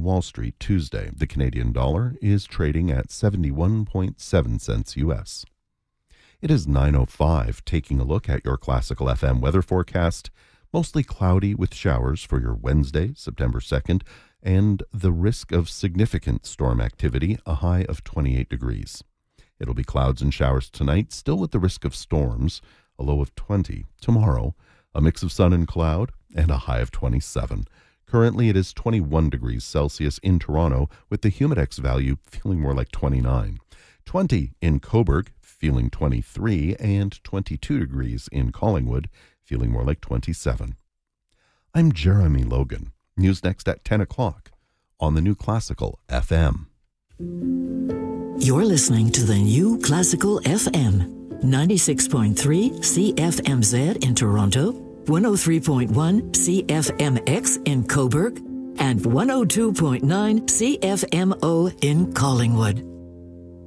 on Wall Street Tuesday. The Canadian dollar is trading at 71.7 cents U.S. It is 9:05, taking a look at your Classical FM weather forecast. Mostly cloudy with showers for your Wednesday, September 2nd, and the risk of significant storm activity, a high of 28 degrees. It'll be clouds and showers tonight, still with the risk of storms, a low of 20. Tomorrow, a mix of sun and cloud, and a high of 27. Currently, it is 21 degrees Celsius in Toronto, with the humidex value feeling more like 29. 20 in Cobourg, feeling 23, and 22 degrees in Collingwood, feeling more like 27. I'm Jeremy Logan. News next at 10 o'clock on the New Classical FM. You're listening to the New Classical FM, 96.3 CFMZ in Toronto, 103.1 CFMX in Cobourg, and 102.9 CFMO in Collingwood.